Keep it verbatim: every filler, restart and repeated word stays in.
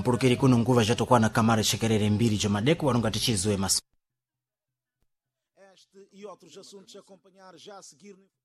mpulukiri kuno nguva jatokwana kamara chekerere mbiri jamadeko walonga tichizwe maso. Este e outros assuntos a acompanhar já a seguir no